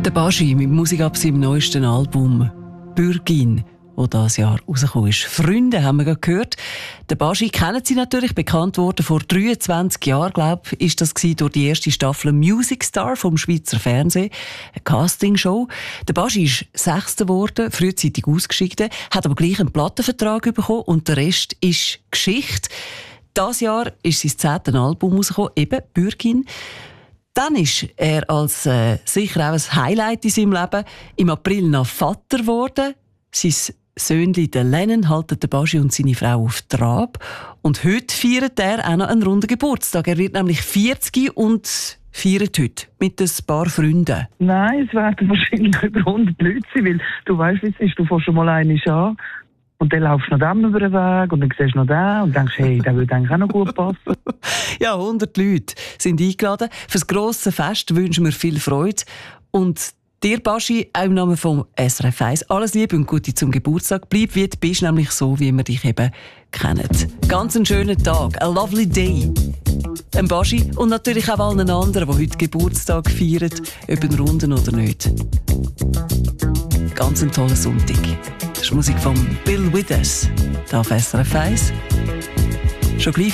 Der Baschi mit Musik ab seinem neuesten Album «Bürgin», das dieses Jahr rausgekommen ist. «Freunde» haben wir gerade gehört. Der Baschi kennen Sie natürlich, bekannt worden vor 23 Jahren, glaube ich, ist das durch die erste Staffel «Music Star» vom Schweizer Fernsehen, eine Castingshow. Der Baschi ist 6. geworden, frühzeitig ausgeschieden, hat aber gleich einen Plattenvertrag bekommen und der Rest ist Geschichte. Dieses Jahr ist sein 10. Album rausgekommen, eben «Bürgin». Dann ist er als sicher auch ein Highlight in seinem Leben im April noch Vater geworden. Sein Söhnchen, der Lennon, halten den Baschi und seine Frau auf Trab. Und heute feiert er auch noch einen runden Geburtstag. Er wird nämlich 40 und feiert heute mit ein paar Freunden. Nein, es werden wahrscheinlich über 100 Leute sein, weil du weißt, wie es ist, du fährst schon mal einmal an und dann laufst du noch dem über den Weg und dann siehst du noch den und denkst, hey, der würde eigentlich auch noch gut passen. Ja, 100 Leute sind eingeladen. Für das grosse Fest wünschen wir viel Freude. Und dir, Baschi, auch im Namen vom SRF 1, alles Liebe und Gute zum Geburtstag. Bleib wie du bist, nämlich so, wie wir dich eben kennen. Ganz einen schönen Tag, a lovely day. Ein Baschi und natürlich auch allen anderen, die heute Geburtstag feiern, ob einen runden oder nicht. Ganz einen tollen Sonntag. Das ist Musik von Bill Withers, hier auf SRF 1. Schon gleich